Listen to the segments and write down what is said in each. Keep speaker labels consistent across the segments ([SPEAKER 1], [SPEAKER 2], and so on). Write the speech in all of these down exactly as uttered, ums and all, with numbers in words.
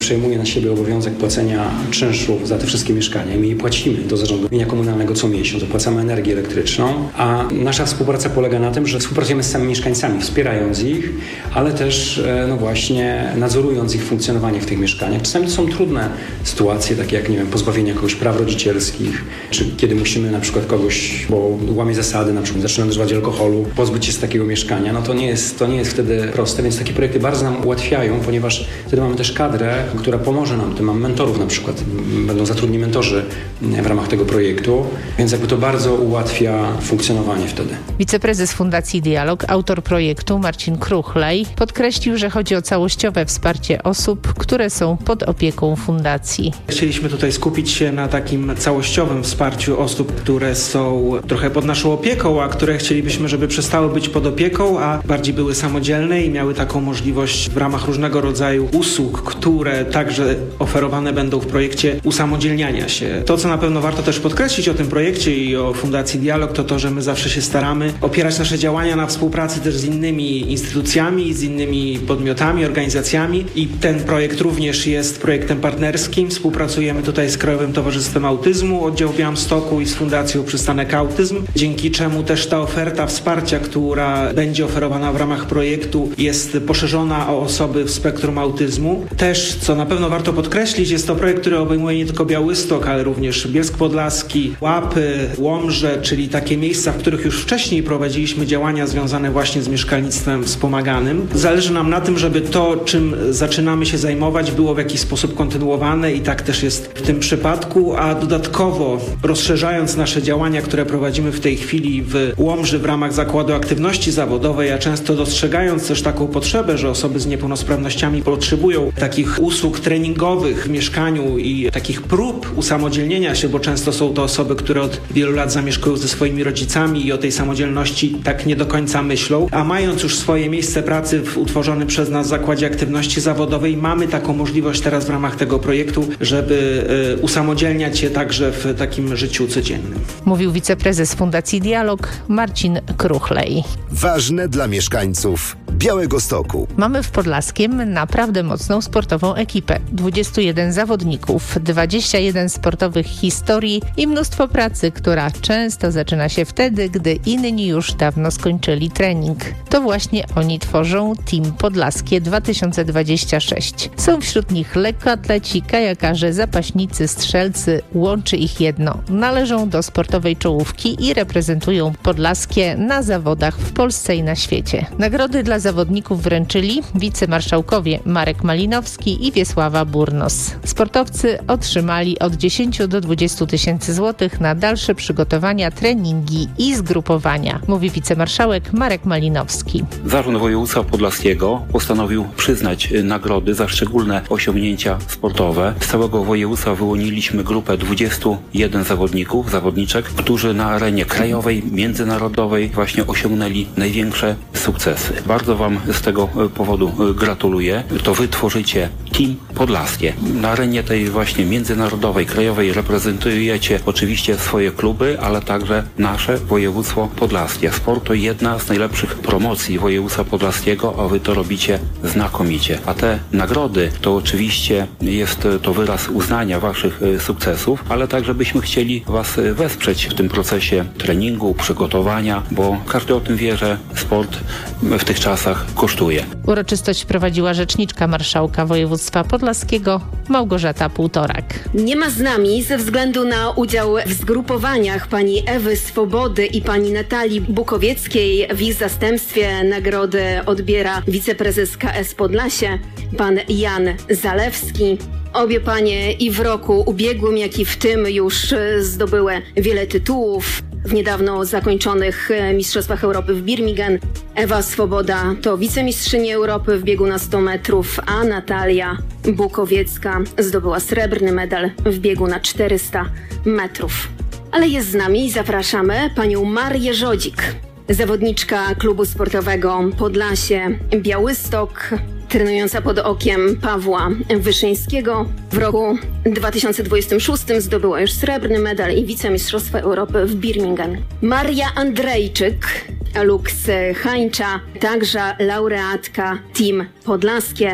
[SPEAKER 1] przejmuje na siebie obowiązek płacenia czynszów za te wszystkie mieszkania i my je płacimy do zarządu mienia komunalnego co miesiąc, opłacamy energię elektryczną, a nasza współpraca polega na tym, że współpracujemy z samymi mieszkańcami, wspierając ich, ale też no właśnie nadzorując ich funkcjonowanie w tych mieszkaniach. Czasami to są trudne sytuacje, takie jak, nie wiem, pozbawienie kogoś praw rodzicielskich, czy kiedy musimy na przykład kogoś, bo łamie zasady, na przykład zaczyna używać alkoholu, pozbyć się z takiego mieszkania, no to nie jest, to nie jest wtedy proste, więc takie projekty bardzo nam ułatwiają, ponieważ wtedy mamy też kadrę, która pomoże nam. Tu mam mentorów na przykład, będą zatrudnieni mentorzy w ramach tego projektu, więc jakby to bardzo ułatwia funkcjonowanie wtedy.
[SPEAKER 2] Wiceprezes Fundacji Dialog, autor projektu Marcin Kruchlej podkreślił, że chodzi o całościowe wsparcie osób, które są pod opieką fundacji.
[SPEAKER 3] Chcieliśmy tutaj skupić się na takim całościowym wsparciu osób, które są trochę pod naszą opieką, a które chcielibyśmy, żeby przestały być pod opieką, a bardziej były samodzielne i miały taką możliwość w ramach różnego rodzaju usług, które także oferowane będą w projekcie usamodzielniania się. To, co na pewno warto też podkreślić o tym projekcie i o Fundacji Dialog, to to, że my zawsze się staramy opierać nasze działania na współpracy też z innymi instytucjami, z innymi podmiotami, organizacjami i ten projekt również jest projektem partnerskim. Współpracujemy tutaj z Krajowym Towarzystwem Autyzmu, oddział w Białymstoku i z Fundacją Przystanek Autyzm, dzięki czemu też ta oferta wsparcia, która będzie oferowana w ramach projektu, jest poszerzona o osoby w spektrum autyzmu. Też, co na pewno warto podkreślić, jest to projekt, który obejmuje nie tylko Białystok, ale również Bielsk Podlaski, Łapy, Łomże, czyli takie miejsca, w których już wcześniej prowadziliśmy działania związane właśnie z mieszkalnictwem wspomaganym. Zależy nam na tym, żeby to, czym zaczynamy się zajmować, było w jakiś sposób kontynuowane i tak też jest w tym przypadku, a dodatkowo rozszerzając nasze działania, które prowadzimy w tej chwili w Łomży w ramach Zakładu Aktywności Zawodowej, a często dostrzegając też taką potrzebę, że osoby z niepełnosprawnościami potrzebują takich usług treningowych w mieszkaniu i takich prób usamodzielnienia się, bo często są to osoby, które od wielu lat zamieszkują ze swoimi rodzicami i o tej samodzielności tak nie do końca myślą, a mając już swoje miejsce pracy w utworzonym przez nas Zakładzie Aktywności Zawodowej, mamy taką możliwość teraz w ramach tego projektu, żeby y, usamodzielniać się także w takim życiu codziennym.
[SPEAKER 2] Mówił wiceprezes Fundacji Dialog Marcin Kruchlej.
[SPEAKER 4] Ważne dla mieszkańców Białegostoku.
[SPEAKER 2] Mamy w Podlaskiem naprawdę mocną sportową ekipę. dwudziestu jeden zawodników, dwadzieścia jeden sportowych historii i mnóstwo pracy, która często zaczyna się wtedy, gdy inni już dawno skończyli trening. To właśnie oni tworzą Team Podlaskie dwa tysiące dwadzieścia sześć. Są wśród nich lekkoatleci, kajakarze, zapaśnicy, strzelcy. Łączy ich jedno. Należą do sportowej czołówki i reprezentują Podlaskie na zawodach w Polsce i na świecie. Nagrody dla zawodników wręczyli wicemarszałkowie Marek Malinowski i Wiesława Burnos. Sportowcy otrzymali od dziesięciu do dwudziestu tysięcy złotych na dalsze przygotowania, treningi i zgrupowania, mówi wicemarszałek Marek Malinowski.
[SPEAKER 5] Zarząd Województwa Podlaskiego postanowił przyznać nagrody za szczególne osiągnięcia sportowe. Z całego województwa wyłoniliśmy grupę dwudziestu jeden zawodników, zawodniczek, którzy na arenie krajowej, międzynarodowej właśnie osiągnęli największe sukcesy. Bardzo Wam z tego powodu gratuluję. To Wy tworzycie Team Podlaskie. Na arenie tej właśnie międzynarodowej, krajowej reprezentujecie oczywiście swoje kluby, ale także nasze województwo podlaskie. Sport to jedna z najlepszych promocji województwa podlaskiego, a Wy to robicie znakomicie. A te nagrody to oczywiście jest to wyraz uznania Waszych sukcesów, ale także byśmy chcieli Was wesprzeć w tym procesie treningu, przygotowania, bo każdy o tym wie, że sport w tych czasach kosztuje.
[SPEAKER 2] Uroczystość prowadziła rzeczniczka marszałka województwa podlaskiego Małgorzata Półtorak.
[SPEAKER 6] Nie ma z nami ze względu na udział w zgrupowaniach pani Ewy Swobody i pani Natalii Bukowieckiej. W ich zastępstwie nagrody odbiera wiceprezes K S Podlasie, pan Jan Zalewski. Obie panie i w roku ubiegłym, jak i w tym już zdobyły wiele tytułów w niedawno zakończonych Mistrzostwach Europy w Birmingham. Ewa Swoboda to wicemistrzyni Europy w biegu na sto metrów, a Natalia Bukowiecka zdobyła srebrny medal w biegu na czterysta metrów. Ale jest z nami i zapraszamy panią Marię Żodzik, zawodniczka klubu sportowego Podlasie Białystok, trenująca pod okiem Pawła Wyszyńskiego. W roku dwa tysiące dwudziestym szóstym zdobyła już srebrny medal i wicemistrzostwa Europy w Birmingham. Maria Andrejczyk, Lux Hańcza, także laureatka Team Podlaskie.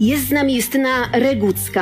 [SPEAKER 6] Jest z nami Justyna Regucka.